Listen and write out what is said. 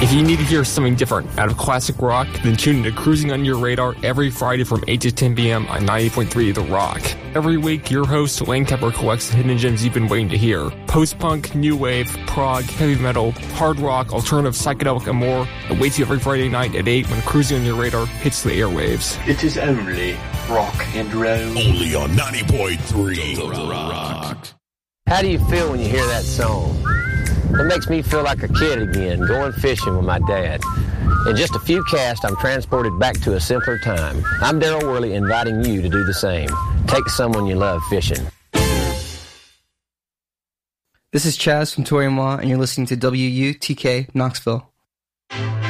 If you need to hear something different out of classic rock, then tune into Cruising on Your Radar every Friday from 8 to 10 p.m. on 98.3 The Rock. Every week, your host, Lane Tepper, collects the hidden gems you've been waiting to hear. Post-punk, new wave, prog, heavy metal, hard rock, alternative, psychedelic, and more awaits you every Friday night at 8 when Cruising on Your Radar hits the airwaves. It is only rock and roll. Only on 90.3 The Rock. How do you feel when you hear that song? It makes me feel like a kid again, going fishing with my dad. In just a few casts, I'm transported back to a simpler time. I'm Daryl Worley, inviting you to do the same. Take someone you love fishing. This is Chaz from Tori and you're listening to WUTK Knoxville.